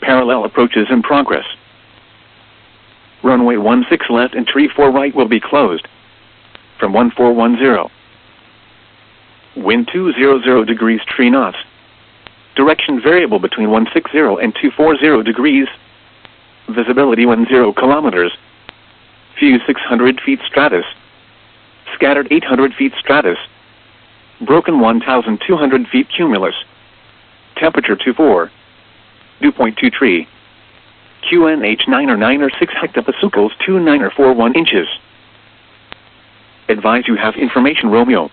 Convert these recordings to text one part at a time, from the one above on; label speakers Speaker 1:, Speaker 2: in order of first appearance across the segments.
Speaker 1: Parallel approaches in progress. Runway 16 left and tree 4 right will be closed. From 1410. Wind 200 degrees tree knots. Direction variable between 160 and 240 degrees. Visibility 10 kilometers. View 600 feet stratus. Scattered 800 feet stratus. Broken 1,200 feet cumulus. Temperature 24. Dew point 23. QNH 9 or 9 or 6 hectopascals 29 or 41 inches. Advise you have information Romeo.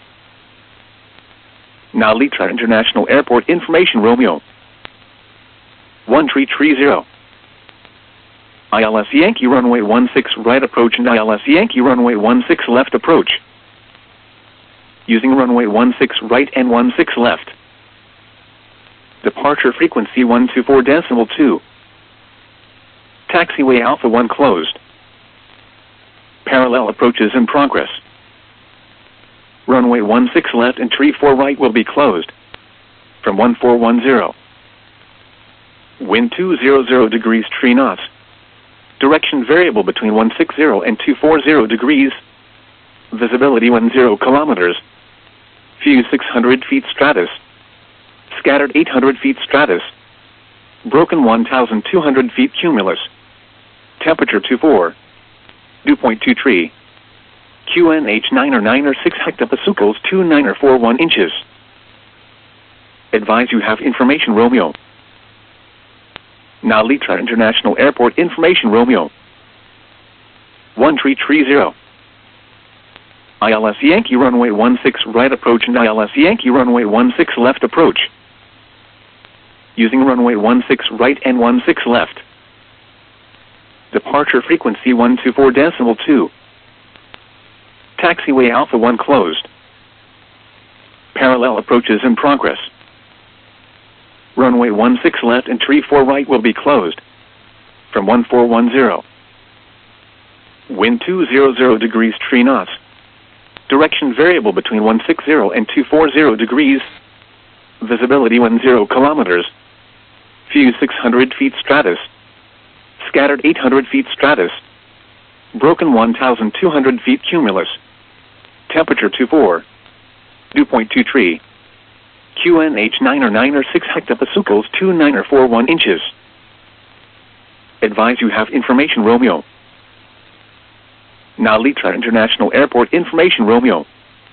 Speaker 1: Now Litra International Airport information Romeo. 1330. ILS Yankee runway 16 right approach and ILS Yankee runway 16 left approach. Using runway 16 right and 16 left. Departure frequency 124.2. Taxiway Alpha 1 closed. Parallel approaches in progress. Runway 16 left and tree 4 right will be closed. From 1410. Wind 200 degrees tree knots. Direction variable between 160 and 240 degrees. Visibility 10 kilometers. View 600 feet stratus. Scattered 800 feet stratus. Broken 1,200 feet cumulus. Temperature 24. Dew point 23. QNH 9 or 9 or 6 hectopascals 29 or 41 inches. Advise you have information Romeo. Now Litra International Airport information Romeo. 1330. ILS Yankee runway 16 right approach and ILS Yankee runway 16 left approach. Using runway 16 right and 16 left. Departure frequency 124.2. Taxiway Alpha 1 closed. Parallel approaches in progress. Runway 16 left and tree 4 right will be closed. From 1410. Wind 200 degrees tree knots. Direction variable between 160 and 240 degrees. Visibility 10 kilometers. View 600 feet stratus. Scattered 800 feet stratus. Broken 1,200 feet cumulus. Temperature 24. Dew point 23. QNH 9 or 9 or 6 hectopascals 29 or 41 inches. Advise you have information Romeo. Now Litra International Airport information Romeo.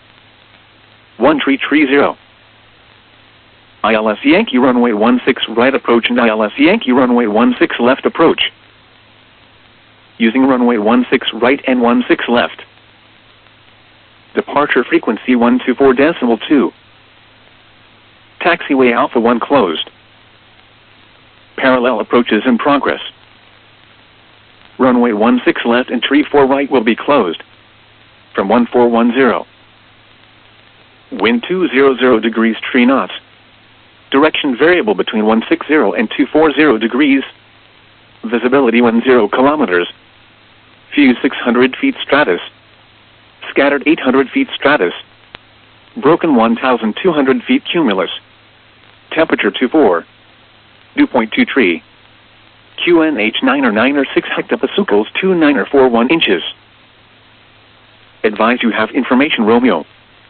Speaker 1: 1330. ILS Yankee runway 16 right approach and ILS Yankee runway 16 left approach. Using runway 16 right and 16 left. Departure frequency 124.2. Taxiway Alpha 1 closed. Parallel approaches in progress. Runway 16 left and tree 4 right will be closed. From 1410. Wind 200 degrees tree knots. Direction variable between 160 and 240 degrees. Visibility 10 kilometers. View 600 feet stratus. Scattered 800 feet stratus. Broken 1,200 feet cumulus. Temperature 24. Dew point 23. QNH 9 or 9 or 6 hectopascals 29 or 41 inches. Advise you have information Romeo.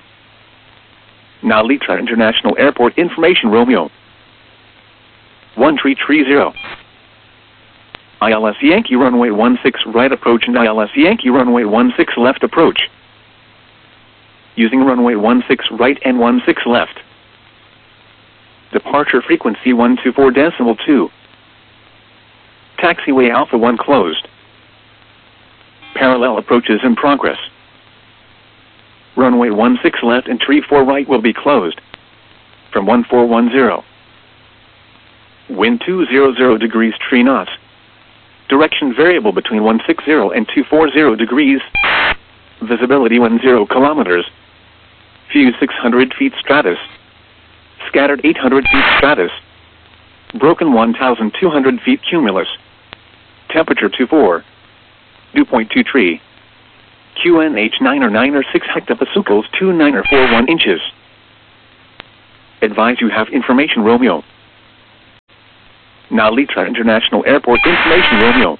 Speaker 1: Now Litra International Airport information Romeo. 1330. ILS Yankee runway 16 right approach and ILS Yankee runway 16 left approach. Using runway 16 right and 16 left. Departure frequency 124.2. Taxiway Alpha 1 closed. Parallel approaches in progress. Runway 16 left and tree 4 right will be closed. From 1410. Wind 200 degrees tree knots. Direction variable between 160 and 240 degrees. Visibility 10 kilometers. View 600 feet stratus. Scattered 800 feet stratus. Broken 1,200 feet cumulus. Temperature 24. Dew point 23. QNH 9 or 9 or 6 hectopascals 29 or 41 inches. Advise you have information Romeo. Now Litra International Airport information Romeo.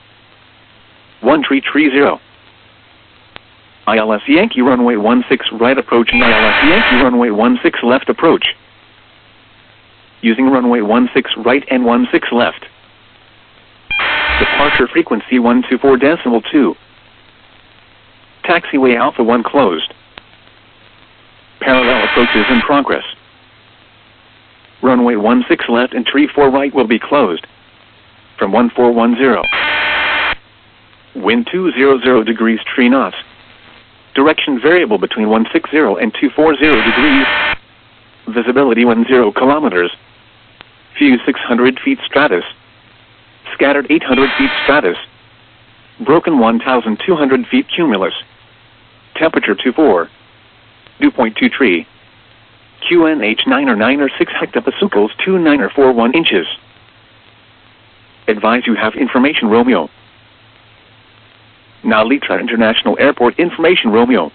Speaker 1: 1330. ILS Yankee runway 16 right approaching ILS Yankee runway 16 left approach. Using runway 16 right and 16 left. Departure frequency 124.2. Taxiway Alpha 1 closed. Parallel approaches in progress. Runway 16 left and 34 right will be closed. From 1410. Wind 200 degrees 3 knots. Direction variable between 160 and 240 degrees. Visibility 10 kilometers. View 600 feet stratus. Scattered 800 feet stratus. Broken 1,200 feet cumulus. Temperature 24. Dew point 23. QNH 9 or 9 or 6 hectopascals 29 or 41 inches. Advise you have information Romeo. Now Litra International Airport information Romeo.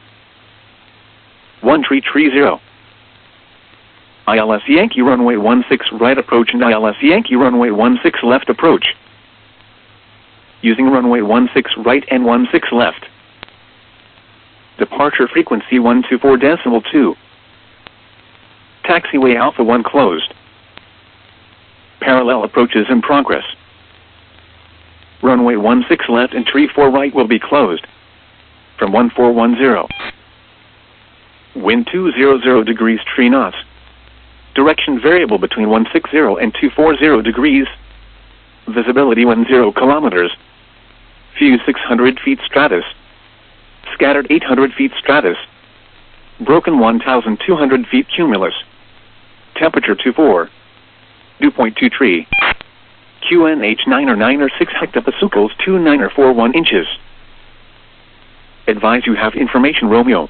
Speaker 1: 1330. ILS Yankee runway 16 right approach and ILS Yankee runway 16 left approach. Using runway 16 right and 16 left. Departure frequency 124.2. Taxiway Alpha 1 closed. Parallel approaches in progress. Runway 16 left and 34 right will be closed. From 1410. Wind 200 degrees 3 knots. Direction variable between 160 and 240 degrees. Visibility 10 kilometers. View 600 feet stratus. Scattered 800 feet stratus. Broken 1,200 feet cumulus. Temperature 24. Dew point 23. QNH 9 or 9 or 6 hectopascals 29 or 41 inches. Advise you have information Romeo.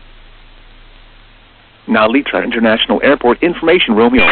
Speaker 1: Now Litra International Airport information Romeo.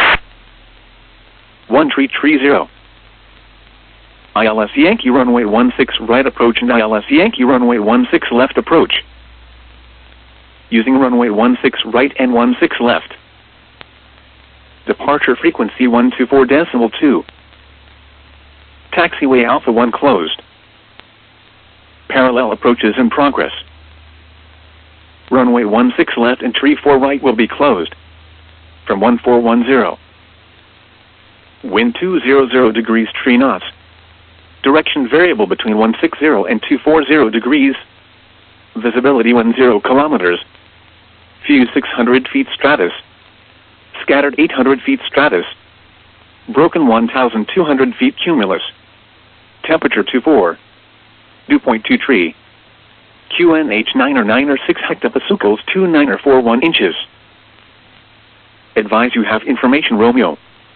Speaker 1: 1330. ILS Yankee runway 16 right approach and ILS Yankee runway 16 left approach. Using runway 16 right and 16 left. Departure frequency 124.2. Taxiway Alpha 1 closed. Parallel approaches in progress. Runway 16 left and 34 right will be closed. From 1410. Wind 200 degrees 3 knots. Direction variable between 160 and 240 degrees. Visibility 10 kilometers. View 600 feet stratus. Scattered 800 feet stratus. Broken 1,200 feet cumulus. Temperature 24. Dew point 23. QNH 9 or 9 or 6 hectopascals 29 or 41 inches. Advise you have information Romeo.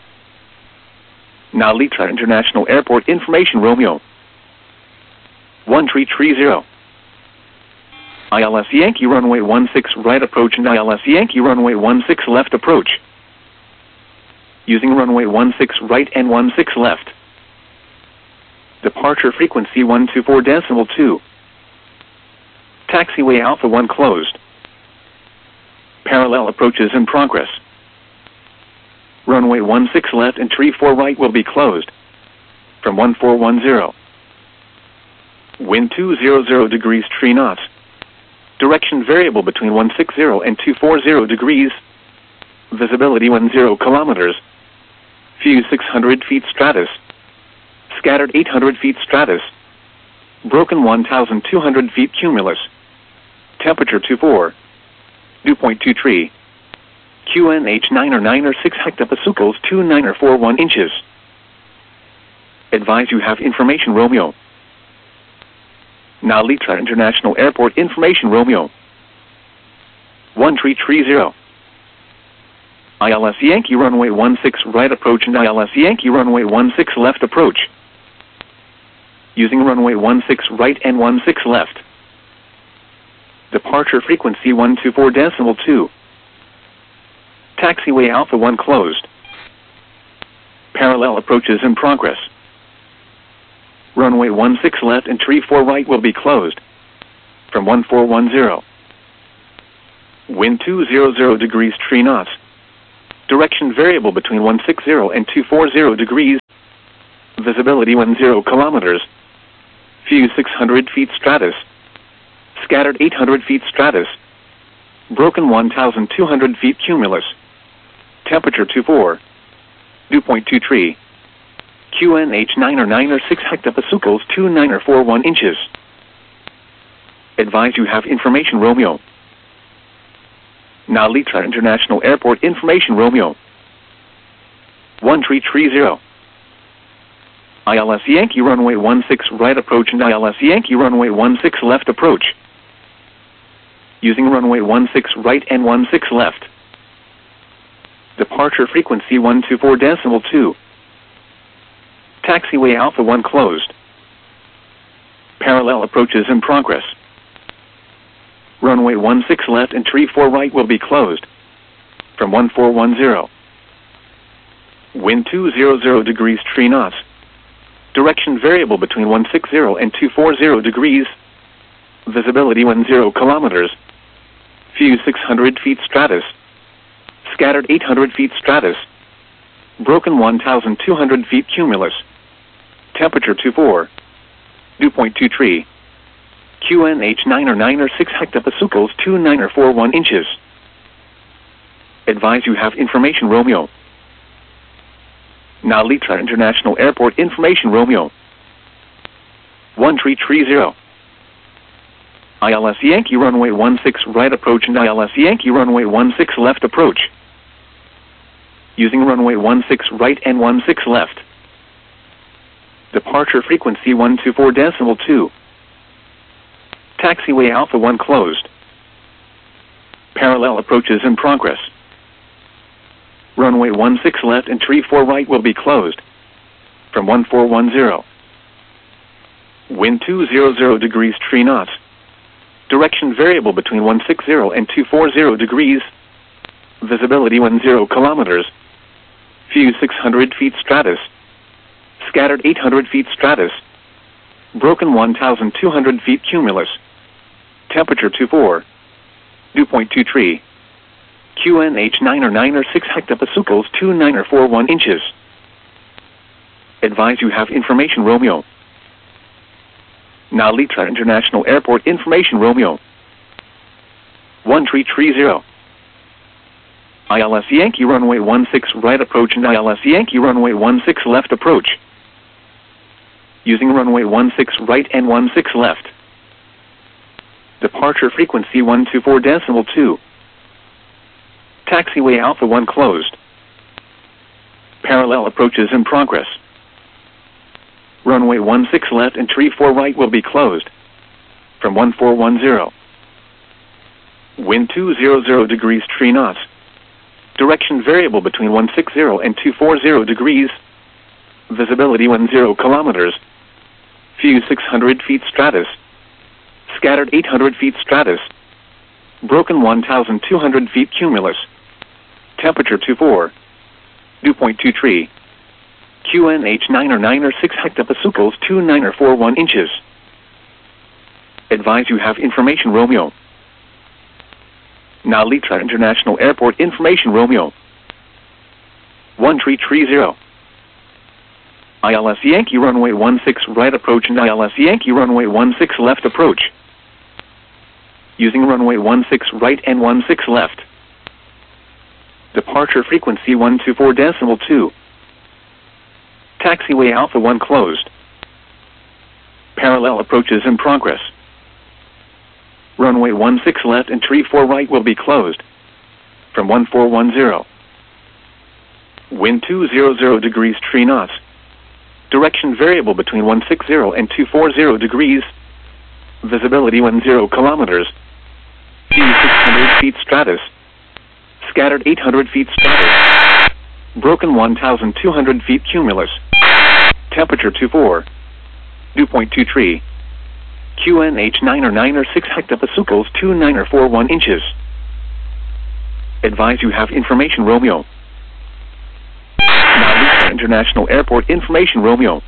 Speaker 1: Now Litra International Airport information Romeo. 1330. ILS Yankee runway 16 right approach and ILS Yankee runway 16 left approach. Using runway 16 right and 16 left. Departure frequency 124.2. Taxiway Alpha 1 closed. Parallel approaches in progress. Runway 16 left and 34 right will be closed. From 1410. Wind 200 degrees 3 knots. Direction variable between 160 and 240 degrees. Visibility 10 kilometers. View 600 feet stratus. Scattered 800 feet stratus. Broken 1,200 feet cumulus. Temperature 24. Dew point 23. QNH 9 or 9 or 6 hectopascals 29 or 41 inches. Advise you have information Romeo. Now Litra International Airport information Romeo. 1330. ILS Yankee runway 16 right approach and ILS Yankee runway 16 left approach. Using runway 16 right and 16 left. Departure frequency 124.2. Taxiway Alpha 1 closed. Parallel approaches in progress. Runway 16 left and 34 right will be closed. From 1410. Wind 200 degrees 3 knots. Direction variable between 160 and 240 degrees. Visibility 10 kilometers. View 600 feet stratus. Scattered 800 feet stratus. Broken 1,200 feet cumulus. Temperature 24. Dew point 23. QNH 9 or 9 or 6 hectopascals 29 or 41 inches. Advise you have information Romeo. Nalitra International Airport information Romeo. 1330. ILS Yankee runway 16 right approach and ILS Yankee runway 16 left approach. Using runway 16 right and 16 left. Departure frequency 124.2. Taxiway Alpha 1 closed. Parallel approaches in progress. Runway 16 left and 34 right will be closed. From 1410. Wind 200 degrees 3 knots. Direction variable between 160 and 240 degrees. Visibility 10 kilometers. View 600 feet stratus. Scattered 800 feet stratus. Broken 1,200 feet cumulus. Temperature 24. Dew point 23. QNH 9 or 9 or 6 hectopascals 29 or 41 inches. Advise you have information Romeo. Nalitra International Airport information Romeo. 1330. ILS Yankee runway 16 right approach and ILS Yankee runway 16 left approach. Using runway 16 right and 16 left. Departure frequency 124.2. Taxiway Alpha 1 closed. Parallel approaches in progress. Runway 16 left and 34 right will be closed. From 1410. Wind 200 degrees 3 knots. Direction variable between 160 and 240 degrees. Visibility 10 kilometers. View 600 feet stratus. Scattered 800 feet stratus. Broken 1,200 feet cumulus. Temperature 24. Dew point 23. QNH 9 or 9 or 6 hectopascals 29 or 41 inches. Advise you have information Romeo. Nalitra International Airport information Romeo. 1330. ILS Yankee runway 16 right approach and ILS Yankee runway 16 left approach. Using runway 16 right and 16 left. Departure frequency 124.2. Taxiway Alpha 1 closed. Parallel approaches in progress. Runway 16 left and 34 right will be closed. From 1410. Wind 200 degrees 3 knots. Direction variable between 160 and 240 degrees. Visibility 10 kilometers. View 600 feet stratus. Scattered 800 feet stratus. Broken 1,200 feet cumulus. Temperature 24. Dew point 23. QNH 9 or 9 or 6 hectopascals 29 or 41 inches. Advise you have information Romeo. Nalitra International Airport information Romeo. 1330. ILS Yankee runway 16 right approach and ILS Yankee runway 16 left approach. Using runway 16 right and 16 left. Departure frequency 124.2. Taxiway Alpha 1 closed. Parallel approaches in progress. Runway 16 left and 34 right will be closed. From 1410. Wind 200 degrees 3 knots. Direction variable between 160 and 240 degrees. Visibility 10 kilometers. View 600 feet stratus. Scattered 800 feet stratus. Broken 1,200 feet cumulus. Temperature 24. Dew point 23. QNH 9 or 9 or 6 hectopascals 29 or 41 inches. Advise you have information Romeo. Nalitra International Airport information Romeo.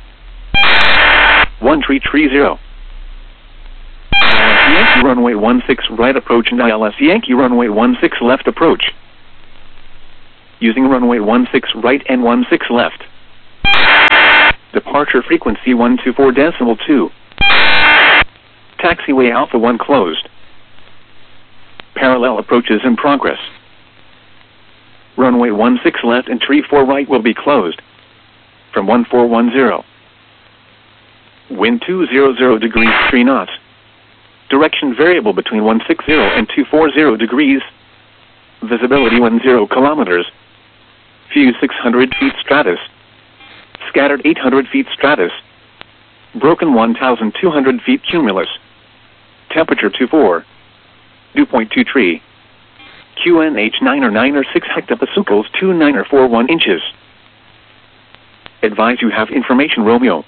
Speaker 1: 1330. ILS Yankee runway 16 right approach and ILS Yankee runway 16 left approach. Using runway 16 right and 16 left. Departure frequency 124.2. Taxiway Alpha 1 closed. Parallel approaches in progress. Runway 16 left and tree 4 right will be closed. From 1410. Wind 200 degrees 3 knots. Direction variable between 160 and 240 degrees. Visibility 10 kilometers. View 600 feet stratus. Scattered 800 feet stratus. Broken 1,200 feet cumulus. Temperature 24. Dew point 23. QNH 9 or 9 or 6 hectopascals 29 or 41 inches. Advise you have information Romeo.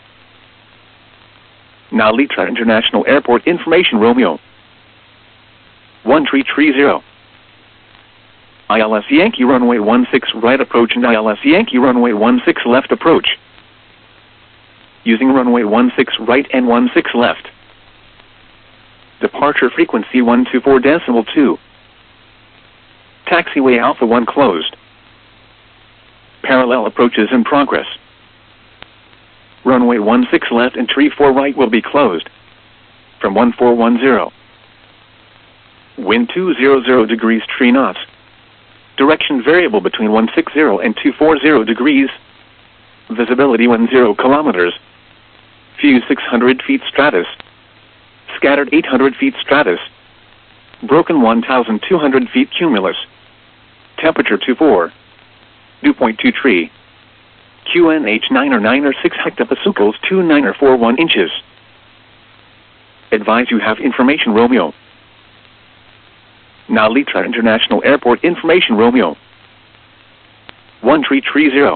Speaker 1: Now Litra International Airport information Romeo. 1330. ILS Yankee runway 16 right approach and ILS Yankee runway 16 left approach. Using runway 16 right and 16 left. Departure frequency 124.2. Taxiway Alpha 1 closed. Parallel approaches in progress. Runway 16 left and tree 4 right will be closed. From 1410. Wind 200 degrees 3 knots. Direction variable between 160 and 240 degrees. Visibility 10 kilometers. View 600 feet stratus. Scattered 800 feet stratus. Broken 1,200 feet cumulus. Temperature 24. Dew point 23. QNH 9 or 9 or 6 hectopascals 29 or 41 inches. Advise you have information Romeo. Now Litra International Airport information Romeo. 1330.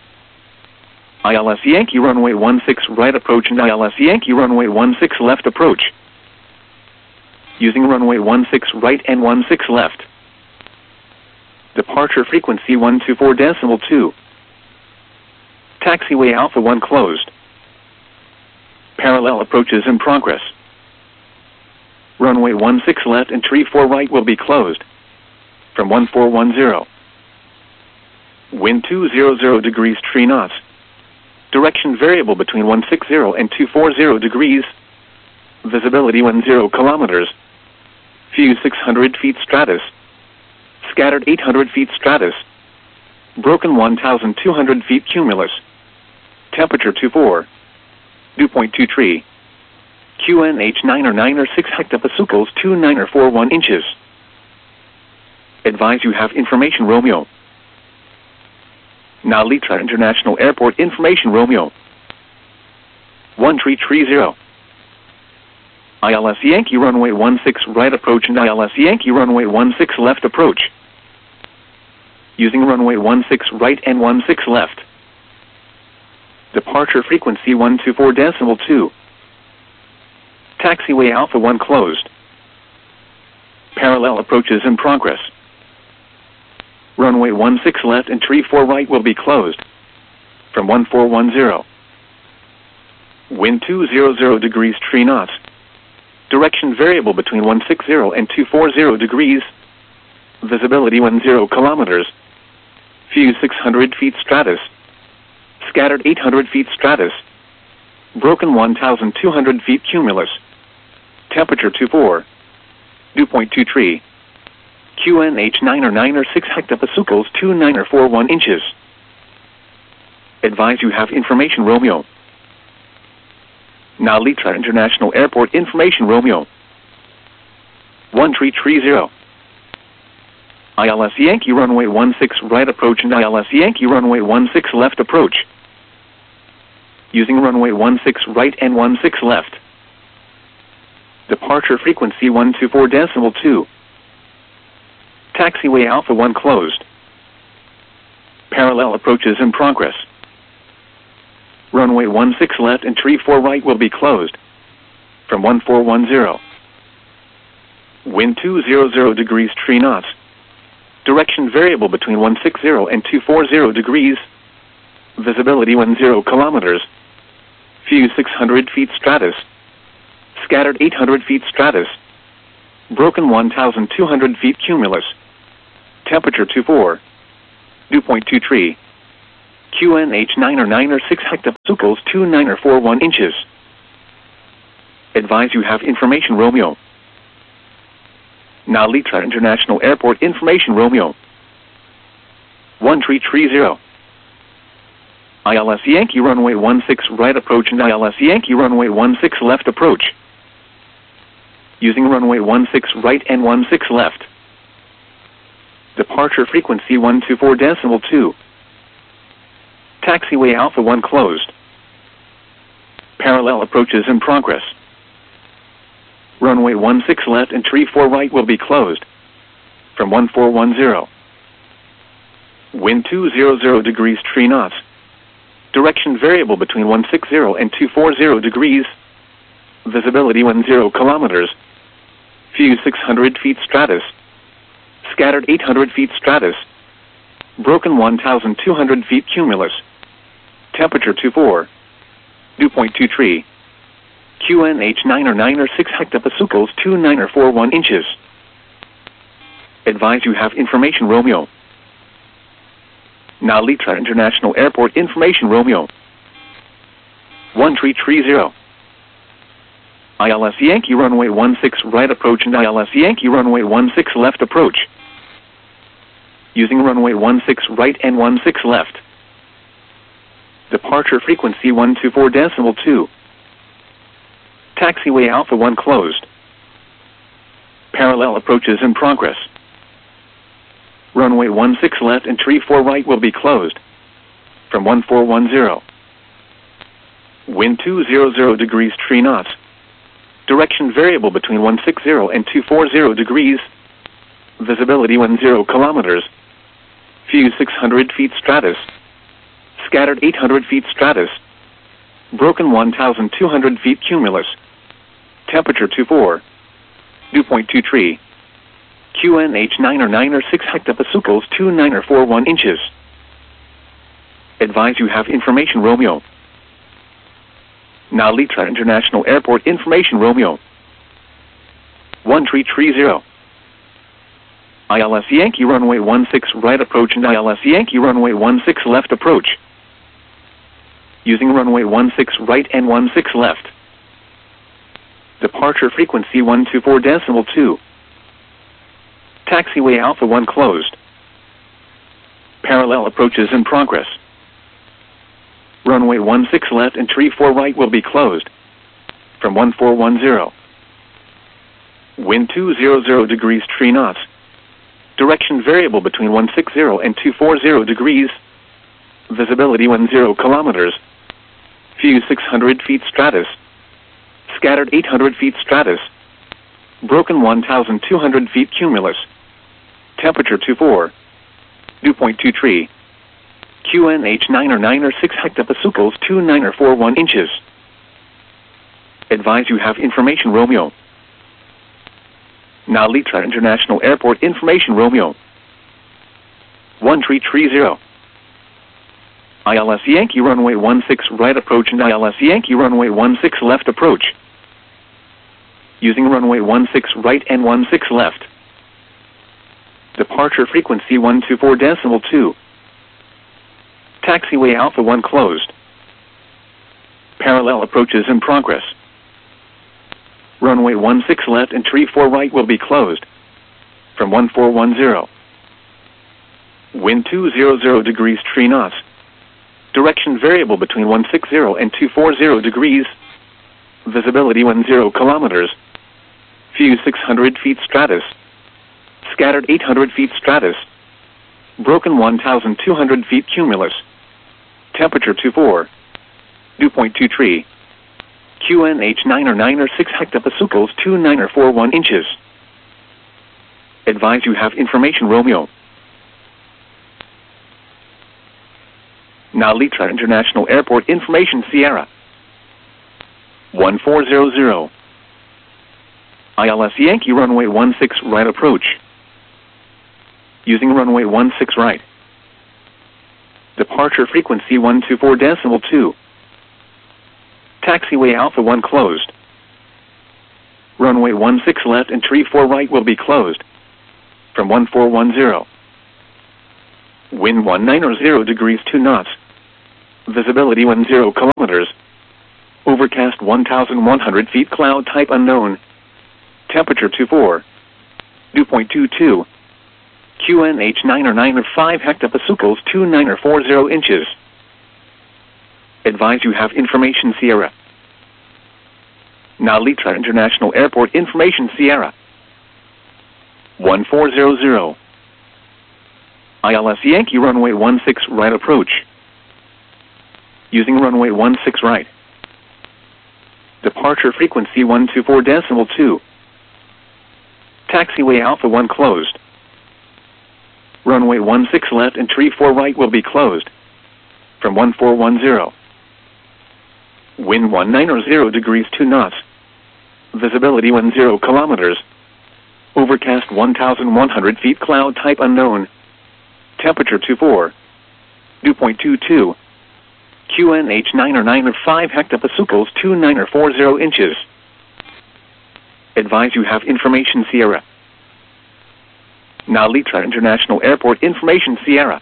Speaker 1: ILS Yankee runway 16 right approach and ILS Yankee runway 16 left approach. Using runway 16 right and 16 left. Departure frequency 124.2. Taxiway Alpha 1 closed. Parallel approaches in progress. Runway 16 left and tree 4 right will be closed. From 1410. Wind 200 degrees 3 knots. Direction variable between 160 and 240 degrees. Visibility 10 kilometers. View 600 feet stratus. Scattered 800 feet stratus. Broken 1,200 feet cumulus. Temperature 24. Dew point 23. QNH 9 or 9 or 6 hectopascals 29 or 41 inches. Advise you have information Romeo. Now Litra International Airport information Romeo. 1330. ILS Yankee runway 16 right approach and ILS Yankee runway 16 left approach. Using runway 16 right and 16 left. Departure frequency 124.2. Taxiway Alpha 1 closed. Parallel approaches in progress. Runway 16 left and tree 4 right will be closed. From 1410. Wind 200 degrees 3 knots. Direction variable between 160 and 240 degrees. Visibility 10 kilometers. View 600 feet stratus. Scattered 800 feet stratus. Broken 1,200 feet cumulus. Temperature 24. Dew point 23. QNH 9 or 9 or 6 hectopascals 29 or 41 inches. Advise you have information Romeo. Now Litra International Airport information Romeo. 1330. ILS Yankee runway 16 right approach and ILS Yankee runway 16 left approach. Using runway 16 right and 16 left. Departure frequency 124.2. Taxiway Alpha 1 closed. Parallel approaches in progress. Runway 16 left and tree 4 right will be closed. From 1410. Wind 200 degrees 3 knots. Direction variable between 160 and 240 degrees. Visibility 10 kilometers. View 600 feet stratus. Scattered 800 feet stratus. Broken 1,200 feet cumulus. Temperature 24. Dew point 23. QNH 9 or 6 hectopascals 29 or 41 inches. Advise you have information Romeo. Nalitra International Airport information Romeo. 1330. ILS Yankee runway 16 right approach and ILS Yankee runway 16 left approach. Using runway 16 right and 16 left. Departure frequency 124.2. Taxiway Alpha 1 closed. Parallel approaches in progress. Runway 16 left and 34 right will be closed. From 1410. Wind 200 degrees 3 knots. Direction variable between 160 and 240 degrees. Visibility 10 kilometers. View 600 feet stratus. Scattered 800 feet stratus. Broken 1,200 feet cumulus. Temperature 24. Dew point 23. QNH 9 or 6 hectopascals 29 or 41 inches. Advise you have information Romeo. Nalitra International Airport information Romeo. 1330. ILS Yankee runway 16 right approach and ILS Yankee runway 16 left approach. Using runway 16 right and 16 left. Departure frequency 124.2. Taxiway Alpha 1 closed. Parallel approaches in progress. Runway 16 left and 34 right will be closed. From 1410. Wind 200 degrees 3 knots. Direction variable between 160 and 240 degrees. Visibility 10 kilometers. View 600 feet stratus. Scattered 800 feet stratus. Broken 1,200 feet cumulus. Temperature 24. Dew point 23. QNH 9 or 6 hectopascals 29 or 41 inches. Advise you have information Romeo. Nalitra International Airport information Romeo. 1330. ILS Yankee runway 16 right approach and ILS Yankee runway 16 left approach. Using runway 16 right and 16 left. Departure frequency 124.2. Taxiway Alpha 1 closed. Parallel approaches in progress. Runway 16 left and 34 right will be closed. From 1410. Wind 200 degrees 3 knots. Direction variable between 160 and 240 degrees. Visibility 10 kilometers. View 600 feet stratus. Scattered 800 feet stratus. Broken 1,200 feet cumulus. Temperature 24. Dew point 23. QNH 9 or 6 hectopascals 29 or 41 inches. Advise you have information Romeo. Nalitra International Airport information Romeo. 1330. ILS Yankee runway 16 right approach and ILS Yankee runway 16 left approach. Using runway 16 right and 16 left. Departure frequency 124.2. Taxiway Alpha 1 closed. Parallel approaches in progress. Runway 16 left and 34 right will be closed. From 1410. Wind 200 degrees 3 knots. Direction variable between 160 and 240 degrees. Visibility 10 kilometers. View 600 feet stratus. Scattered 800 feet stratus. Broken 1,200 feet cumulus. Temperature 24. Dew point 23. QNH 9 or 6 hectopascals 29 or 41 inches. Advise you have information Romeo. Nalitra International Airport information Sierra. 1400. ILS Yankee runway 16 right approach. Using runway 16 right. Departure frequency 124.2. Taxiway Alpha 1 closed. Runway 16 left and 34 right will be closed. From 1410. Wind 190 degrees 2 knots. Visibility 10 kilometers. Overcast 1,100 feet, cloud type unknown. Temperature 24. Dew point 22. QNH 9 or 9 or 5 hectopascals 29 or 40 inches. Advise you have information Sierra. Nalitra International Airport information Sierra. 1400. ILS Yankee runway 16 right approach. Using runway 16 right. Departure frequency 124.2. Taxiway Alpha 1 closed. Runway 16 left and tree 4 right will be closed. From 1410. Wind 190 degrees 2 knots. Visibility 10 kilometers. Overcast 1,100 feet, cloud type unknown. Temperature 24. Dew point 22. QNH 9 or 9 or 5 hectopascals 29 or 40 inches. Advise you have information Sierra. Nalitra International Airport information Sierra.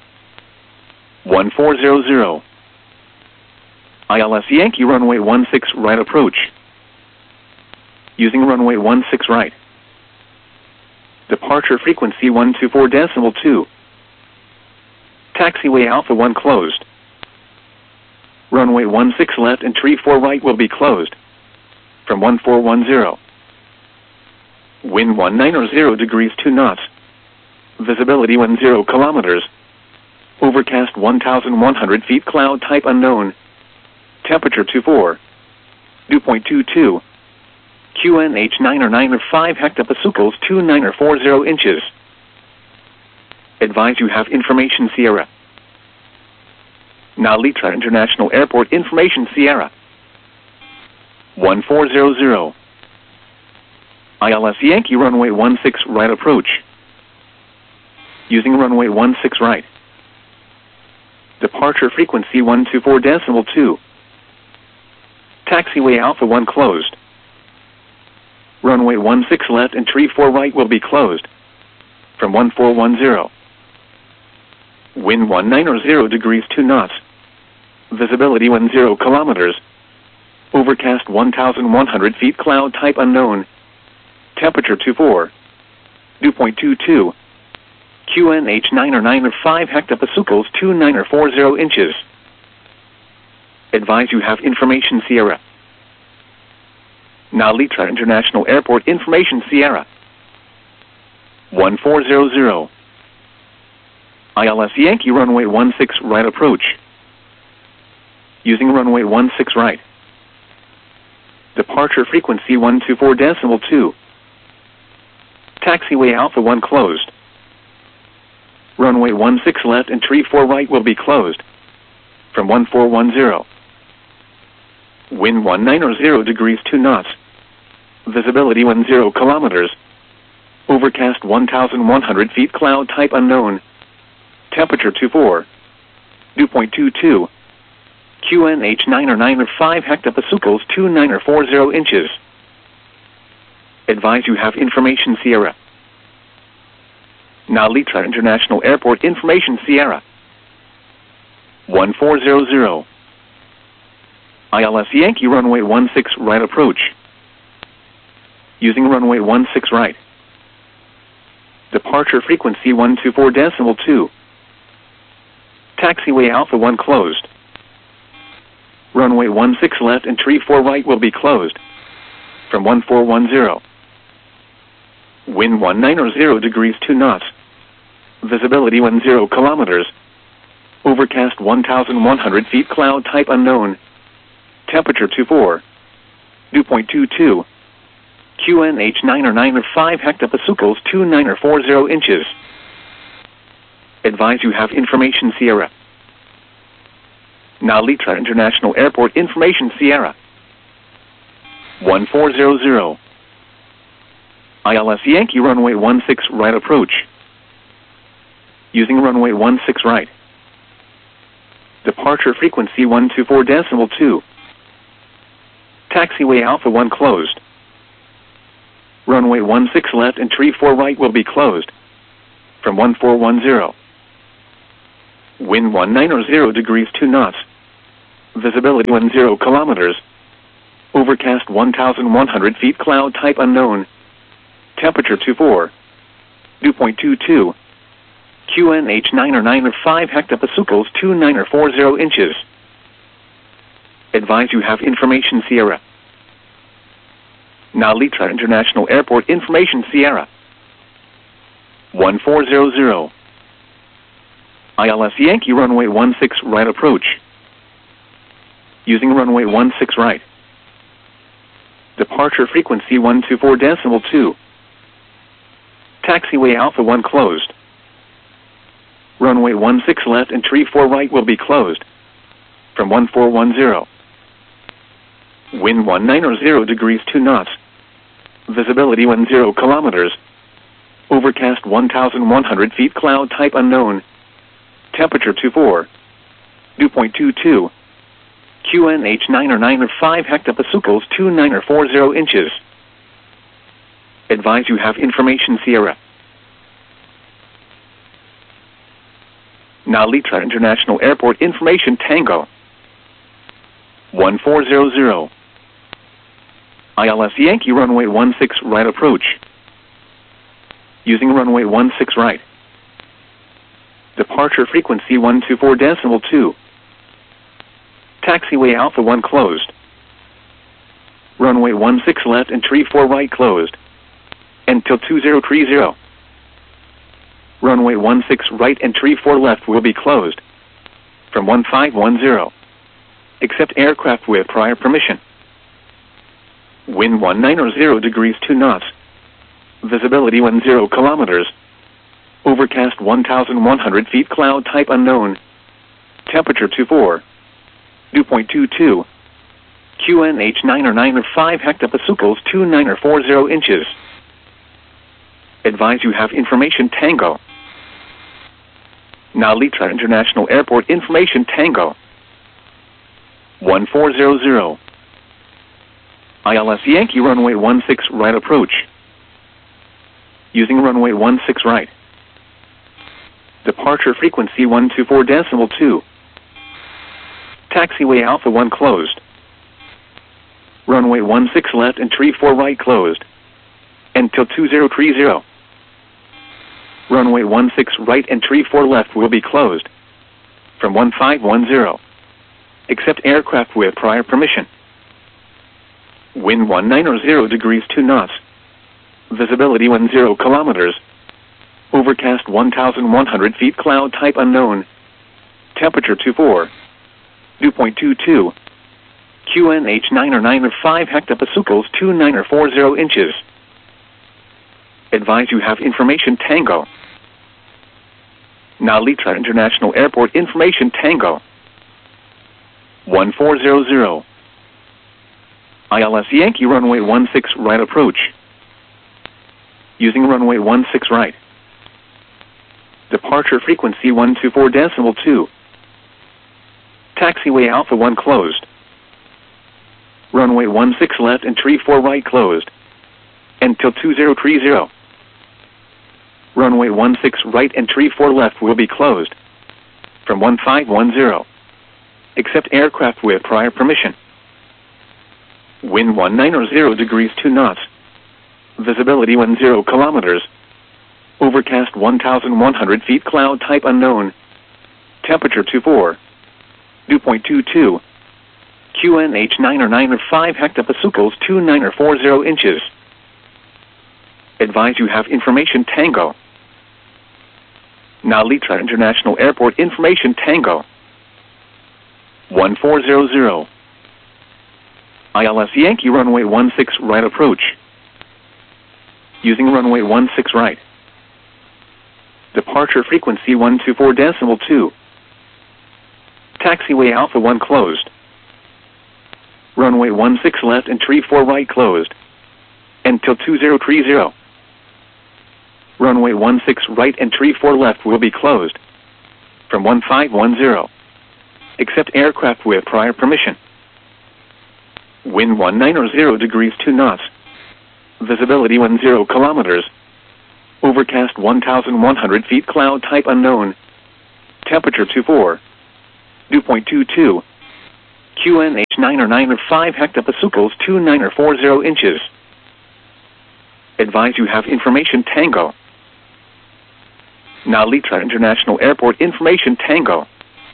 Speaker 1: 1400. ILS Yankee runway 16 right approach. Using runway 16 right. Departure frequency 124.2. Taxiway Alpha 1 closed. Runway 16 left and tree 4 right will be closed. From 1410. Wind 190 degrees 2 knots. Visibility 10 kilometers. Overcast 1,100 feet, cloud type unknown. Temperature 24. Dew point 22. QNH 9 or 9 or 5 hectopascals 29 or 40 inches. Advise you have information Sierra. Nalitra International Airport information Sierra. 1400. ILS Yankee runway 16 right approach. Using runway 16 right. Departure frequency 124.2. Taxiway Alpha 1 closed. Runway 16 left and tree 4 right will be closed. From 1410. Wind 190 degrees 2 knots. Visibility 10 kilometers. Overcast 1,100 feet, cloud type unknown. Temperature 24. Dew point 22. QNH 9 or 9 or 5 hectopascals 29 or 40 inches. Advise you have information Sierra. Nalitra International Airport information Sierra. 1400. ILS Yankee runway 16 right approach. Using runway 16 right. Departure frequency 124.2. Taxiway Alpha 1 closed. Runway 16 left and tree 4 right will be closed. From 1410. Wind 190 degrees 2 knots. Visibility 10 kilometers. Overcast 1,100 feet, cloud type unknown. Temperature 24. Dew point 22. QNH 9 or 9 or 5 hectopascals 29 or 40 inches. Advise you have information Sierra. Nalitra International Airport information Sierra. 1400. ILS Yankee runway 16 right approach. Using runway 16 right. Departure frequency 124.2. Taxiway Alpha 1 closed. Runway 16 left and tree 4 right will be closed. From 1410. Wind 190 degrees 2 knots. Visibility 10 kilometers. Overcast 1,100 feet, cloud type unknown. Temperature 24. Dew point 22. QNH 9 or 9 or 5 hectopascals 29 or 40 inches. Advise you have information Sierra. Nalitra International Airport information Sierra. 1400. ILS Yankee runway 16 right approach. Using runway 16 right. Departure frequency 124.2. Taxiway Alpha 1 closed. Runway 16 left and tree 4 right will be closed. From 1410. Wind 190 degrees 2 knots. Visibility 10 kilometers. Overcast 1,100 feet, cloud type unknown. Temperature 24. Dew point 22. QNH 9 or 9 or 5 hectopascals 29 or 40 inches. Advise you have information Sierra. Nalitra International Airport information Sierra. 1400. ILS Yankee runway 16 right approach. Using runway 16 right. Departure frequency 124.2. Taxiway Alpha 1 closed. Runway 16 left and tree 4 right will be closed. From 1410. Wind 190 degrees 2 knots. Visibility 10 kilometers. Overcast 1,100 feet, cloud type unknown. Temperature 24. Dew point 22. QNH 9 or 9 or 5 hectopascals 29 or 40 inches. Advise you have information Sierra. Nalitra International Airport information Tango. 1400. ILS Yankee runway 16 right approach. Using runway 16 right. Departure frequency 124.2. Taxiway Alpha 1 closed. Runway 16 left and tree 4 right closed. Until 2030. Runway 16 right and tree 4 left will be closed. From 1510. Except aircraft with prior permission. Wind 190 degrees 2 knots. Visibility 10 kilometers. Overcast 1,100 feet, cloud type unknown. Temperature 24. Dew point 22. QNH 9 or 9 or 5 hectopascals 29 or 40 inches. Advise you have information Tango. Nalitra International Airport information Tango. 1400. ILS Yankee runway 16 right approach. Using runway 16 right. Departure frequency 124.2. Taxiway Alpha 1 closed. Runway 16 left and tree 4 right closed. Until 2030. Runway 16 right and tree 4 left will be closed. From 1510. Except aircraft with prior permission. Wind 190 degrees 2 knots. Visibility 10 kilometers. Overcast 1,100 feet, cloud type unknown. Temperature 24. Dew point 22. QNH 9 or 9 or 5 hectopascals 29 or 40 inches. Advise you have information Tango. Nalitra International Airport information Tango. 1400. ILS Yankee runway 16 right approach. Using runway 16 right. Departure frequency 124.2. Taxiway Alpha 1 closed. Runway 16 left and tree 4 right closed. Until 2030. Runway 16 right and tree 4 left will be closed. From 1510. Except aircraft with prior permission. Wind 190 degrees 2 knots. Visibility 10 kilometers. Overcast 1,100 feet, cloud type unknown. Temperature 24. Dew point 22. QNH 9 or 9 or 5 hectopascals 29 or 40 inches. Advise you have information Tango. Nalitra International Airport information Tango. 1400. ILS Yankee runway 16 right approach. Using runway 16 right. Departure frequency 124.2. Taxiway Alpha 1 closed. Runway 16 left and tree 4 right closed. Until 2030. Runway 16 right and tree 4 left will be closed. From 1510. Except aircraft with prior permission. Wind 190 degrees 2 knots. Visibility 10 kilometers. Overcast 1,100 feet, cloud type unknown. Temperature 24. Dew point 22. QNH 905 hectopascals 2940 inches. Advise you have information Tango. Nalitra International Airport information Tango.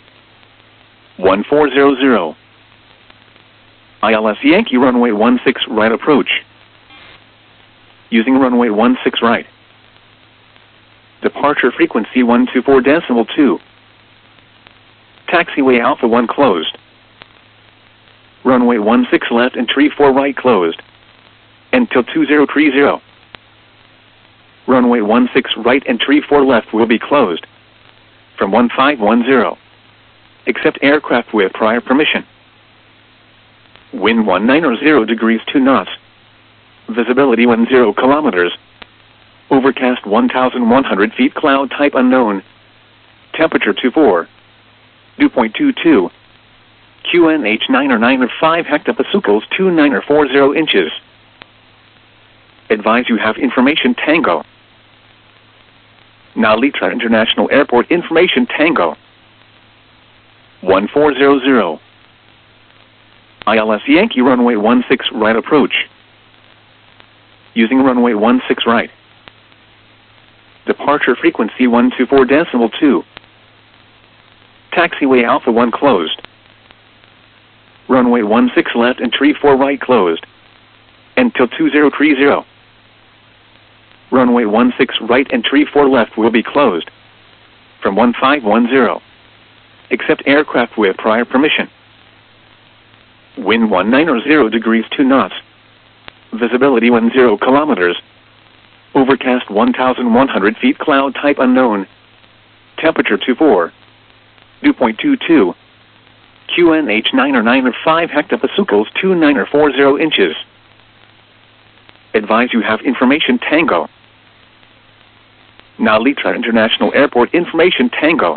Speaker 1: 1400. ILS Yankee runway 16 right approach. Using runway 16 right. Departure frequency 124.2. Taxiway Alpha 1 closed. Runway 16 left and tree 4 right closed. Until 2030. Runway 16 right and tree 4 left will be closed. From 1510. Except aircraft with prior permission. Wind 190 degrees 2 knots. Visibility 10 kilometers. Overcast 1,100 feet, cloud type unknown. Temperature 24. Dew point 22. QNH 905 hectopascals 2940 inches. Advise you have information Tango. Nalitra International Airport information Tango. 1400. ILS Yankee runway 16 right approach. Using runway 16 right. Departure frequency 124.2. Taxiway Alpha 1 closed. Runway 16 left and tree 4 right closed. Until 2030. Runway 16 right and tree 4 left will be closed. From 1510. Except aircraft with prior permission. Wind 190 degrees 2 knots. Visibility 10 kilometers. Overcast 1,100 feet, cloud type unknown. Temperature 24. Dew point 22. QNH 905 hectopascals 2940 inches. Advise you have information Tango. Nalitra International Airport information Tango.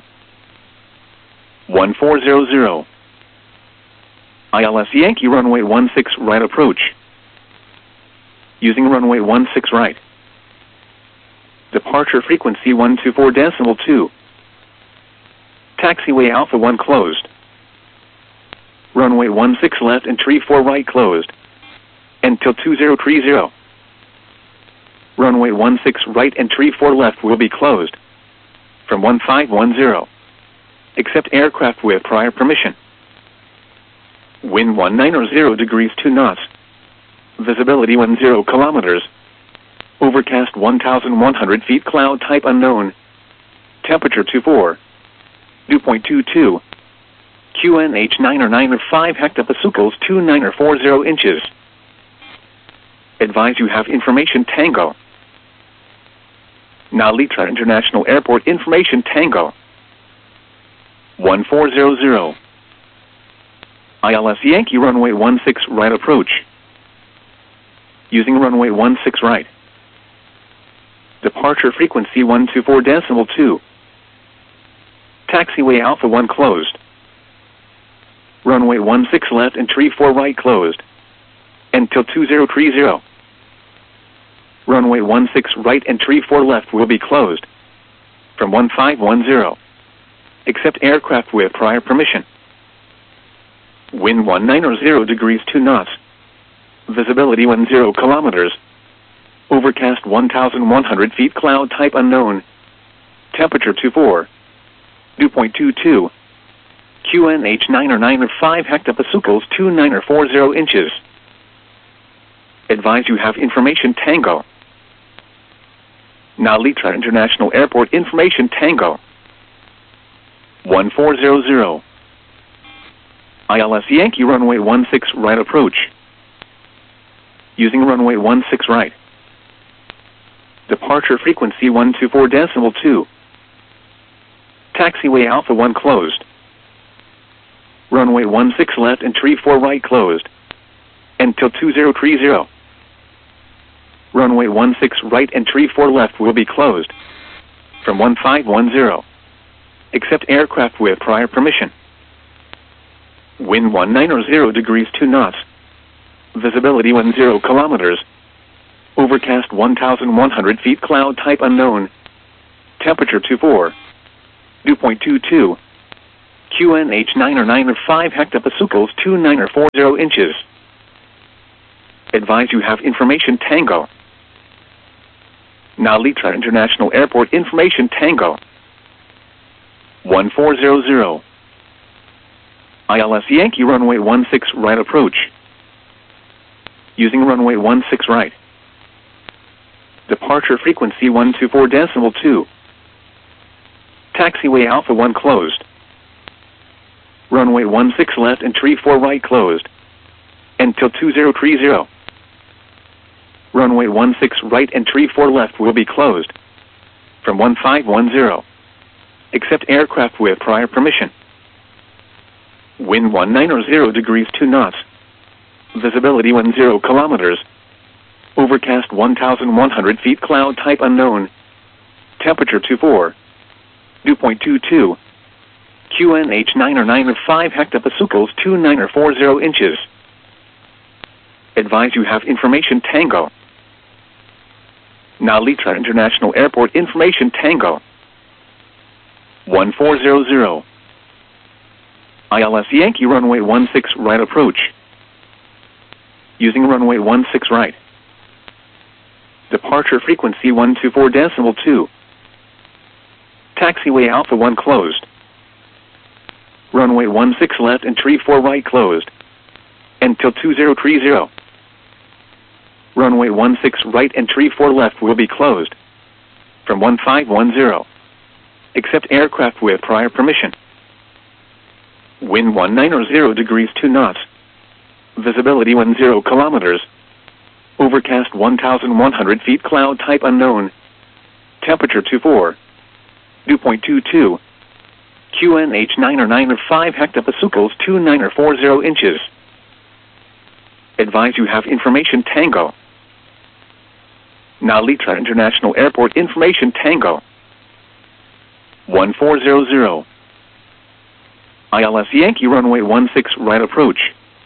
Speaker 1: 1400. ILS Yankee runway 16 right approach. Using runway 16 right. Departure frequency 124.2. Taxiway Alpha 1 closed. Runway 16 left and tree 4 right closed. Until 2030. Runway 16 right and tree 4 left will be closed. From 1510. Except aircraft with prior permission. Wind 190 degrees 2 knots. Visibility 10 kilometers. Overcast 1,100 feet, cloud type unknown. Temperature 24. Dew point 22. QNH 905 hectopascals 2940 inches. Advise you have information Tango. Nalitra International Airport information Tango. 1400. ILS Yankee runway 16 right approach. Using runway 16 right. Departure frequency 124.2. Taxiway Alpha 1 closed. Runway 16 left and tree 4 right closed. Until 2030. Runway 16 right and tree 4 left will be closed. From 1510. Except aircraft with prior permission. Wind 190 degrees 2 knots. Visibility 10 kilometers. Overcast 1,100 feet, cloud type unknown. Temperature 24. Dew point 22. QNH 905 hectopascals 2940 inches. Advise you have information Tango. Nalitra International Airport information Tango. 1400. ILS Yankee runway 16 right approach. Using runway 16 right. Departure frequency 124.2. Taxiway Alpha 1 closed. Runway 16 left and tree 4 right closed. Until 2030. Runway 16 right and tree 4 left will be closed. From 1510. Except aircraft with prior permission. Wind 190 degrees 2 knots. Visibility 10 kilometers. Overcast 1,100 feet, cloud type unknown. Temperature 24. Dew point 22. QNH 909 of 5 hectopascals 2940 inches. Advise you have information Tango. Nalitra International Airport information Tango. 1400. ILS Yankee runway 16 right approach. Using runway 16 right. Departure frequency 124.2. Taxiway Alpha 1 closed. Runway 16 left and tree 4 right closed. Until 2030. Runway 16 right and tree 4 left will be closed. From 1510. Except aircraft with prior permission. Wind 1900 degrees 2 knots. Visibility 10 kilometers. Overcast 1,100 feet, cloud type unknown. Temperature 24. Dew point 22. QNH 909 of 5 hectopascals 2940 inches. Advise you have information Tango. Nalitra International Airport information Tango. 1400. ILS Yankee runway 16 right approach. Using runway 16 right. Departure frequency 124.2. Taxiway Alpha 1 closed. Runway 16 left and tree 4 right closed. Until 2030. Runway 16 right and tree 4 left will be closed. From 1510. Except aircraft with prior permission. Wind 1900 degrees 2 knots. Visibility 10 kilometers. Overcast 1,100 feet, cloud type unknown. Temperature 24. Dew point 22. QNH 909 of 5 hectopascals 2940 inches. Advise you have information Tango. Nalitra International Airport information Tango. 1400. ILS Yankee runway 16 right approach.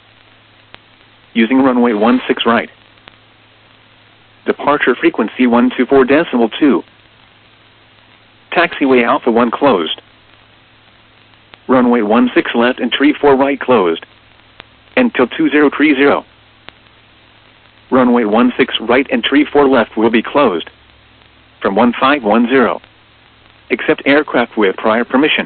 Speaker 1: Using runway 16 right. Departure frequency 124.2. Taxiway Alpha 1 closed. Runway 16 left and tree 4 right closed. Until 2030. Runway 16 right and tree 4 left will be closed. From 1510. Except aircraft with prior permission.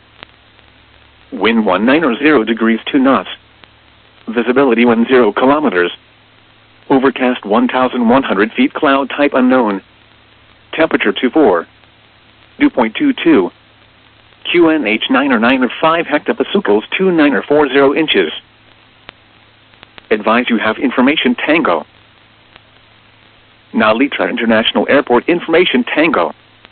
Speaker 1: Wind 1900 degrees 2 knots. Visibility 10 kilometers. Overcast 1,100 feet, cloud type unknown. Temperature 24. Dew point 22. QNH 909 of 5 hectopascals 2940 inches. Advise you have information Tango. Nalitra International Airport information Tango.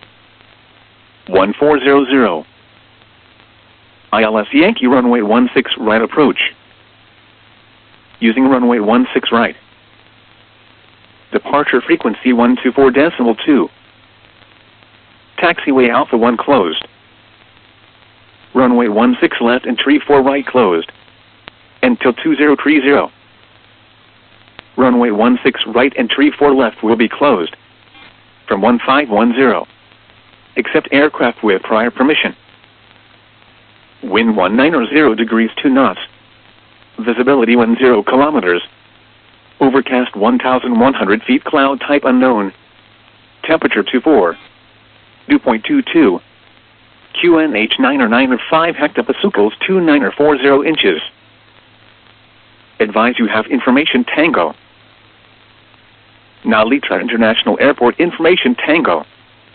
Speaker 1: 1400. ILS Yankee runway 16 right approach. Using runway 16 right. Departure frequency 124.2. Taxiway Alpha 1 closed. Runway 16 left and tree 4 right closed. Until 2030. Runway 16 right and tree 4 left will be closed. From 1510. Except aircraft with prior permission. Wind 1900 degrees 2 knots. Visibility 10 kilometers. Overcast 1,100 feet, cloud type unknown. Temperature 24. Dew point 22. QNH 909 of 5 hectopascals 2940 inches. Advise you have information Tango. Nalitra International Airport information Tango.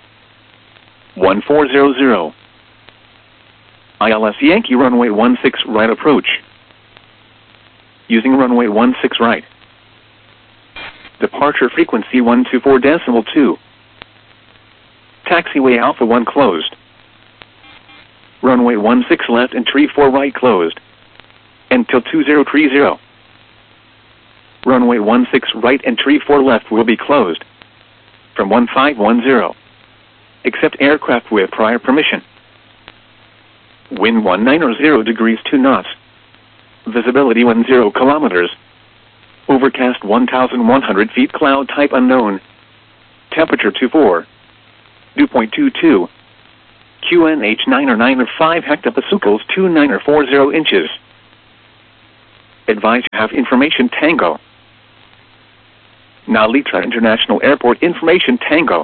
Speaker 1: 1400. ILS Yankee runway 16 right approach. Using runway 16 right. Departure frequency 124.2. Taxiway Alpha 1 closed. Runway 16 left and tree 4 right closed. Until 2030. Runway 16 right and tree 4 left will be closed. From 1510. Except aircraft with prior permission. Wind 1900 degrees 2 knots. Visibility 10 kilometers. Overcast 1,100 feet, cloud type unknown. Temperature 24. Dew point 22. QNH 909 of 5 hectopascals 2940 inches. Advise you have information Tango. Nalitra International Airport information Tango.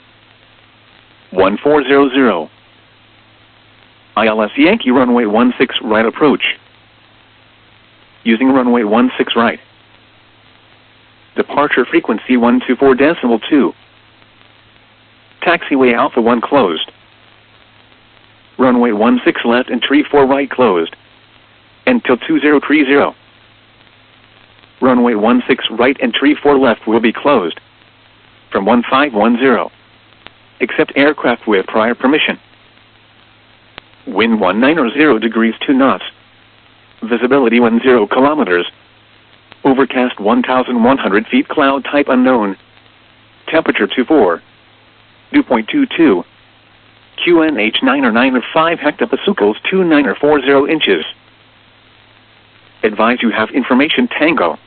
Speaker 1: 1400. ILS Yankee runway 16 right approach. Using runway 16 right. Departure frequency 124.2. Taxiway Alpha 1 closed. Runway 16 left and 34 right closed. Until 2030. Runway 16 right and 34 left will be closed. From 1510. Except aircraft with prior permission. Wind 190 degrees 2 knots. Visibility 10 kilometers. Overcast 1,100 feet, cloud type unknown. Temperature 24. Dew point 22. QNH 909 of 5 hectopascals 2940 inches. Advise you have information Tango.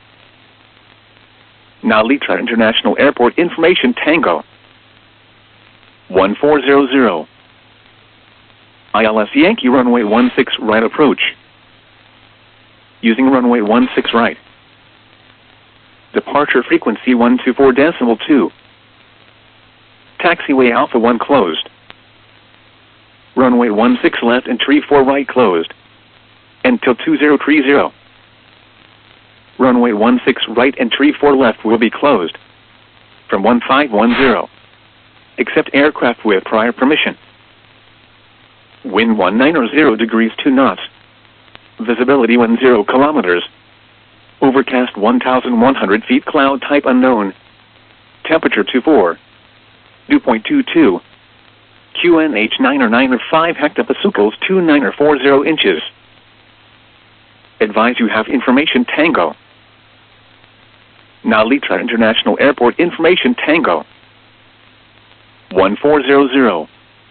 Speaker 1: Nalitra International Airport information Tango. 1400. ILS Yankee runway 16 right approach. Using runway 16 right. Departure frequency 124.2. Taxiway Alpha 1 closed. Runway 16 left and 34 right closed. Until 2030. Runway 16 right and 34 left will be closed. From 1510. Except aircraft with prior permission. Wind 190 degrees 2 knots. Visibility 10 kilometers. Overcast 1,100 feet, cloud type unknown. Temperature 24. Dew point 22. QNH 909 of 5 hectopascals 2940 inches. Advise you have information Tango. Nalitra International Airport information Tango. 1400.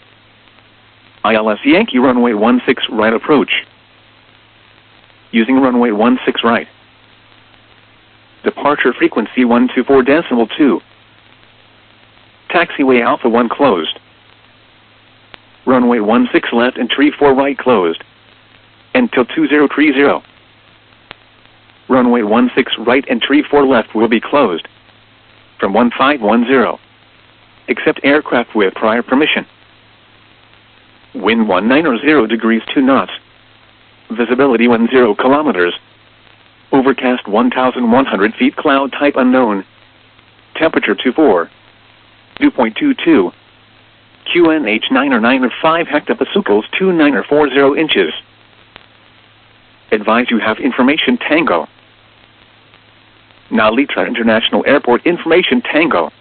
Speaker 1: ILS Yankee runway 16 right approach. Using runway 16 right. Departure frequency 124.2. Taxiway Alpha 1 closed. Runway 16 left and 34 right closed. Until 2030. Runway 16 right and 34 left will be closed. From 1510. Except aircraft with prior permission. Wind 190 degrees 2 knots. Visibility 10 kilometers. Overcast 1,100 feet, cloud type unknown. Temperature 24. Dew point 22. QNH 909 of 5 hectopascals 2940 inches. Advise you have information Tango. Nalitra International Airport information Tango.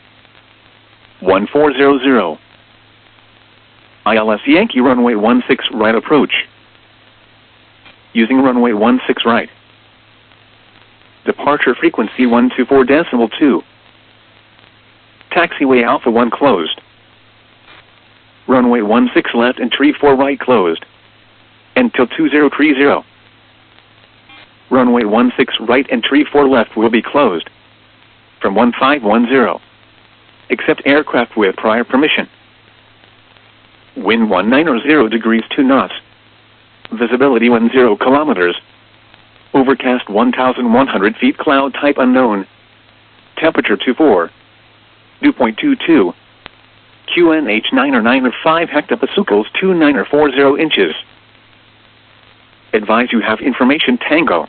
Speaker 1: 1400. ILS Yankee runway 16 right approach. Using runway 16 right. Departure frequency 124.2. Taxiway Alpha 1 closed. Runway 16 left and 34 right closed. Until 2030. Runway 16 right and 34 left will be closed. From 1510. Except aircraft with prior permission. Wind 190 degrees 2 knots. Visibility 10 kilometers. Overcast 1,100 feet, cloud type unknown. Temperature 24. Dew point 22. QNH 909 of 5 hectopascals 2940 inches. Advise you have information Tango.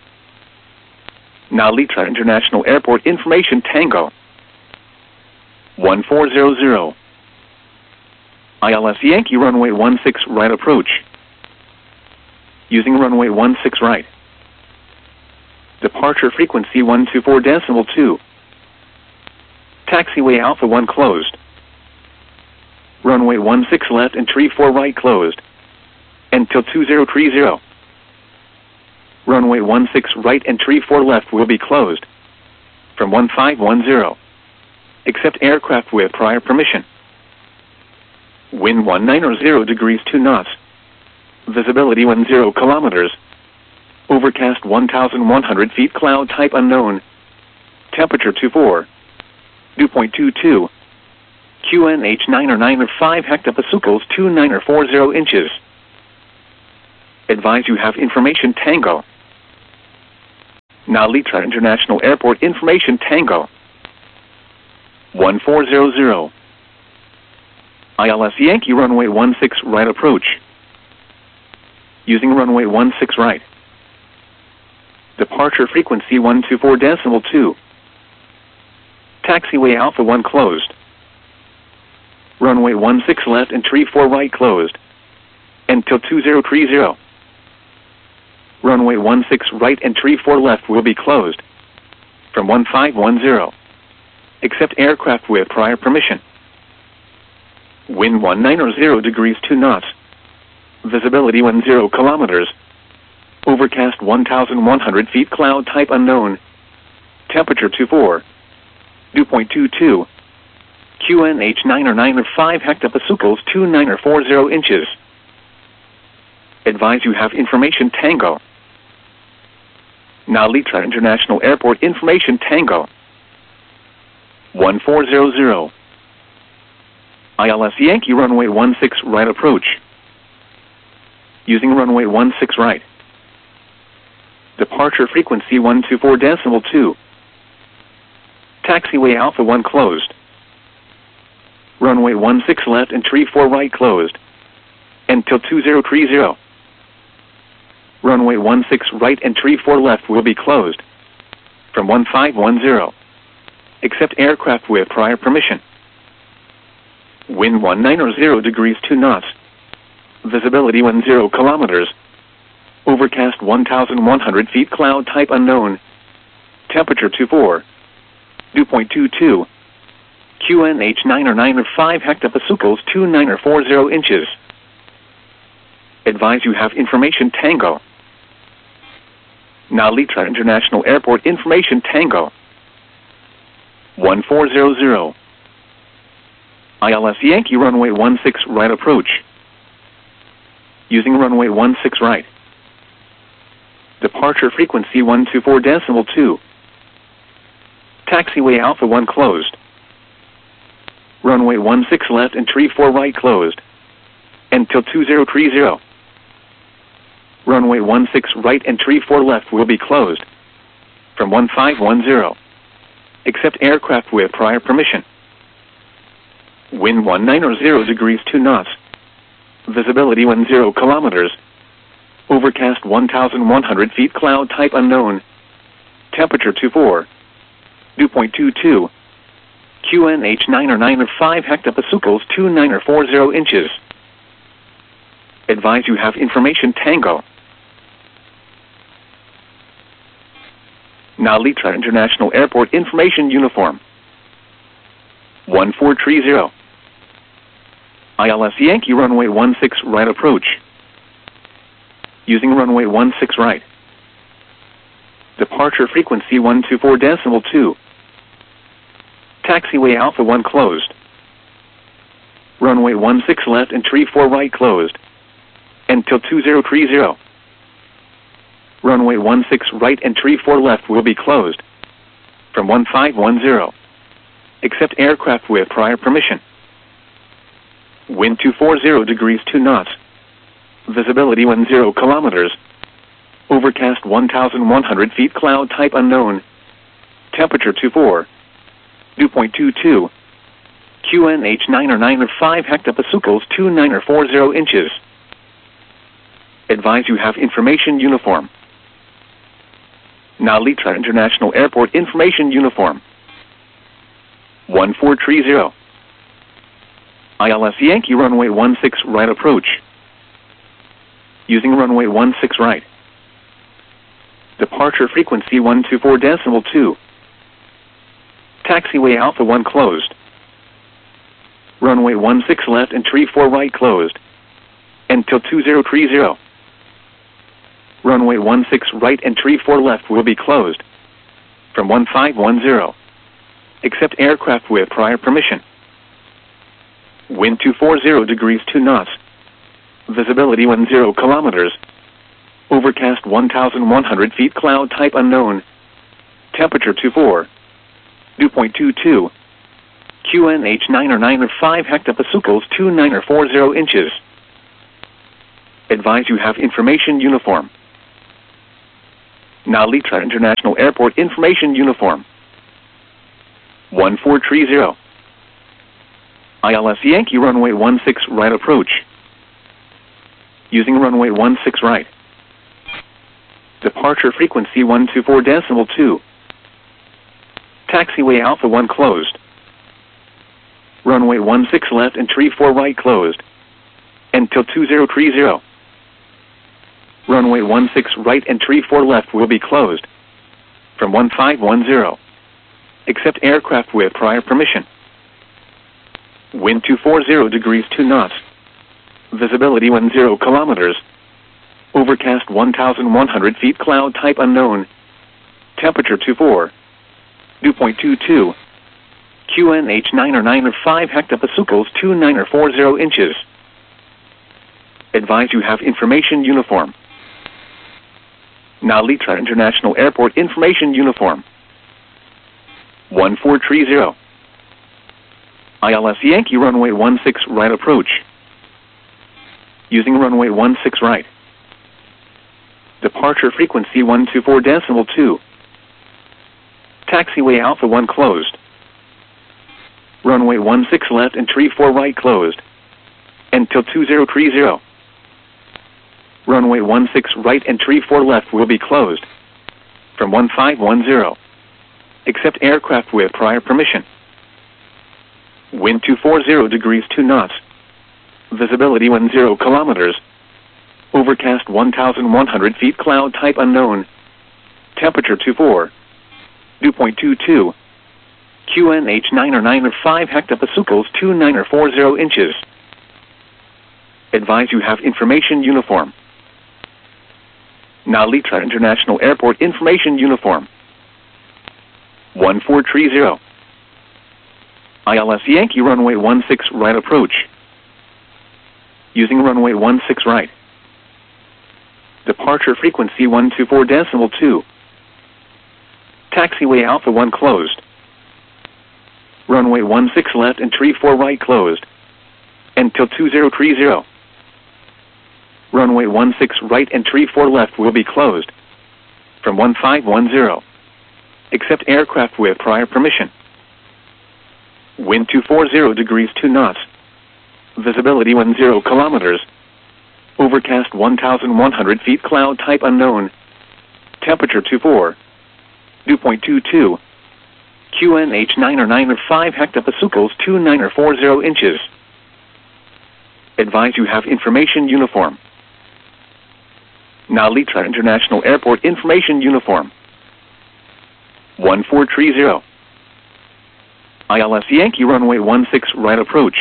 Speaker 1: Nalitra International Airport information Tango. 1400. ILS Yankee runway 16 right approach. Using runway 16 right. Departure frequency 124.2. Taxiway Alpha 1 closed. Runway 16 left and 34 right closed. Until 2030. Runway 16 right and 34 left will be closed. From 1510. Except aircraft with prior permission. Wind 190 degrees 2 knots. Visibility 10 kilometers. Overcast 1,100 feet, cloud type unknown. Temperature 24. Dew point 22. QNH 9 or 5 hectopascals 29 or 40 inches. Advise you have information Tango. Nalitra International Airport information Tango. 1400. ILS Yankee runway 16 right approach. Using runway 16 right. Departure frequency 124.2. Taxiway Alpha 1 closed. Runway 16 left and tree 4 right closed. Until 2030. Runway 16 right and tree 4 left will be closed. From 1510. Except aircraft with prior permission. Wind 190 degrees 2 knots. Visibility 10 kilometers. Overcast 1,100 feet, cloud type unknown. Temperature 24. Dew point 22. QNH 9 or 5 hectopascals 29 or 40 inches. Advise you have information Tango. Nalitra International Airport information Tango. 1400. ILS Yankee runway 16 right approach. Using runway 16 right. Departure frequency 124.2. Taxiway Alpha 1 closed. Runway 16 left and tree 4 right closed. Until 2030. Runway 16 right and tree 4 left will be closed. From 1510. Except aircraft with prior permission. Wind 190 degrees 2 knots. Visibility 10 kilometers. Overcast 1,100 feet, cloud type unknown. Temperature 24. Dew point 22. QNH 9 or 5 hectopascals 29 or 40 inches. Advise you have information Tango. Nalitra International Airport information Tango. 1400. ILS Yankee runway 16 right approach. Using runway 16 right. Departure frequency 124.2. Taxiway Alpha 1 closed. Runway 16 left and tree 4 right closed. Until 2030. Runway 16 right and tree 4 left will be closed. From 1510. Except aircraft with prior permission. Wind 190 degrees 2 knots. Visibility 10 kilometers. Overcast 1,100 feet, cloud type unknown. Temperature 24. Dew point 22. QNH 9 or 5 hectopascals 29 or 40 inches. Advise you have information Tango. Nalitra International Airport information uniform. 1430. ILS Yankee runway 16 right approach. Using runway 16 right. Departure frequency 124.2. Taxiway Alpha 1 closed. Runway 16 left and tree 4 right closed. Until 2030. Runway 16 right and tree 4 left will be closed. From 1510. Except aircraft with prior permission. Wind 240 degrees 2 knots. Visibility 10 kilometers. Overcast 1,100 feet, cloud type unknown. Temperature 24. Dew point 22. QNH 9 or 5 hectopascals 29 or 40 inches. Advise you have information uniform. Nalitra International Airport information uniform. 1430. ILS Yankee runway 16 right approach. Using runway 16 right. Departure frequency 124.2. Taxiway Alpha 1 closed. Runway 16 left and tree 4 right closed. Until 2030. Runway 16 right and tree 4 left will be closed. From 1510. Except aircraft with prior permission. Wind 240 degrees 2 knots. Visibility 10 kilometers. Overcast 1,100 feet, cloud type unknown. Temperature 24. Dew point 22. QNH 9 or 5 hectopascals 29 or 40 inches. Advise you have information uniform. Nalitra International Airport information uniform. 1430. ILS Yankee runway 16 right approach. Using runway 16 right. Departure frequency 124.2. Taxiway Alpha 1 closed. Runway 16 left and tree 4 right closed. Until 2030. Runway 16 right and tree 4 left will be closed. From 1510. Except aircraft with prior permission. Wind 240 degrees 2 knots. Visibility 10 kilometers. Overcast 1,100 feet, cloud type unknown. Temperature 24. Dew point 22. QNH 9 or 5 hectopascals 29 or 40 inches. Advise you have information uniform. Nalitra International Airport information uniform. 1430. ILS Yankee runway 16 right approach. Using runway 16 right. Departure frequency 124.2. Taxiway Alpha 1 closed. Runway 16 left and tree 4 right closed. Until 2030. Runway 16 right and tree 4 left will be closed. From 1510. Except aircraft with prior permission. Wind 240 degrees 2 knots. Visibility 10 kilometers. Overcast 1,100 feet, cloud type unknown. Temperature 24. Dew point 22. QNH 9 or 5 hectopascals 29 or 40 inches. Advise you have information uniform. Nalitra International Airport information uniform. 1430. ILS Yankee runway 16 right approach. Using runway 16 right. Departure frequency 124.2. Taxiway Alpha 1 closed. Runway 16 left and tree 4 right closed. Until 2030. Runway 16 right and tree 4 left will be closed. From 1510. Except aircraft with prior permission. Wind 240 degrees 2 knots. Visibility 10 kilometers. Overcast 1,100 feet, cloud type unknown. Temperature 24. Dew point 22. QNH 9 or 5 hectopascals 29 or 40 inches. Advise you have information uniform. Nalitra International Airport information uniform. 1430. ILS Yankee runway 16 right approach.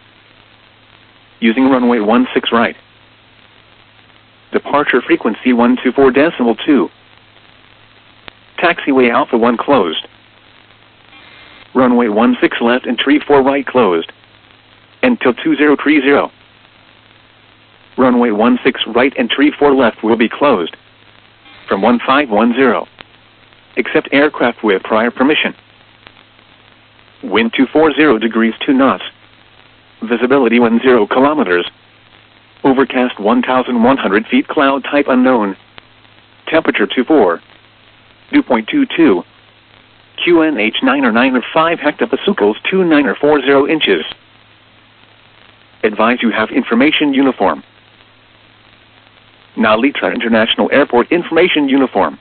Speaker 1: Using runway 16 right. Departure frequency 124.2. Taxiway Alpha 1 closed. Runway 16 left and tree 4 right closed. Until 2030. Runway 16 right and tree 4 left will be closed. From 1510. Except aircraft with prior permission. Wind 240 degrees 2 knots. Visibility 10 kilometers. Overcast 1,100 feet, cloud type unknown. Temperature 24. Dew point 22. QNH 9 or 5 hectopascals 29 or 40 inches. Advise you have information uniform. Nalitra International Airport information uniform.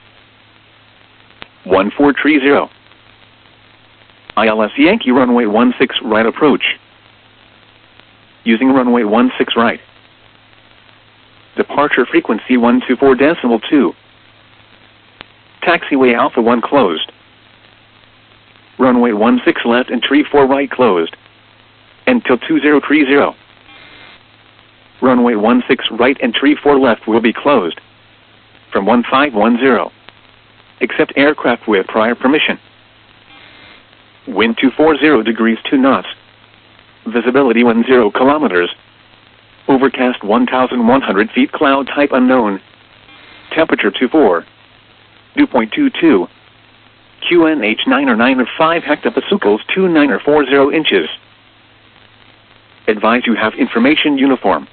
Speaker 1: 1430. ILS Yankee runway 16 right approach. Using runway 16 right. Departure frequency 124.2. Taxiway Alpha 1 closed. Runway 16 left and tree 4 right closed. Until 2030. Runway 16 right and tree 4 left will be closed. From 1510. Except aircraft with prior permission. Wind 240 degrees 2 knots. Visibility 10 kilometers. Overcast 1,100 feet, cloud type unknown. Temperature 24. Dew point 22. QNH 9 or 9 or 5 hectopascals 29 or 40 inches. Advise you have information uniform.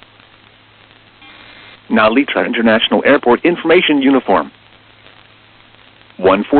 Speaker 1: Nalitra International Airport information uniform. 14